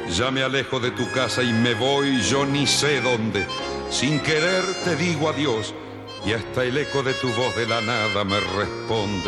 Ya me alejo de tu casa y me voy yo ni sé dónde. Sin querer te digo adiós y hasta el eco de tu voz de la nada me responde.